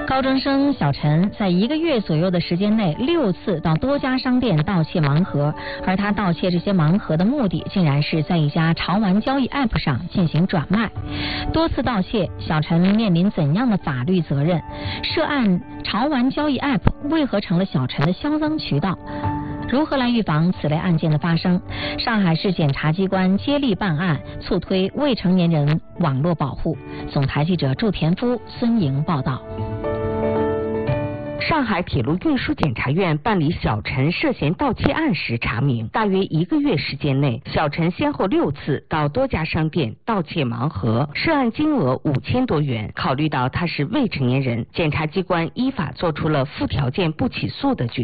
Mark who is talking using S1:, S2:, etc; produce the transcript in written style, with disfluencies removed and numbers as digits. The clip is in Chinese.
S1: 高中生小陈在1个月左右的时间内6次到多家商店盗窃盲盒，而他盗窃这些盲盒的目的竟然是在一家潮玩交易 App 上进行转卖。多次盗窃，小陈面临怎样的法律责任？涉案潮玩交易 App 为何成了小陈的销赃渠道？如何来预防此类案件的发生？上海市检察机关接力办案，促推未成年人网络保护。总台记者祝田夫、孙莹报道。
S2: 上海铁路运输检察院办理小陈涉嫌盗窃案时查明，大约1个月时间内，小陈先后6次到多家商店盗窃盲盒，涉案金额5000多元。考虑到他是未成年人，检察机关依法作出了附条件不起诉的决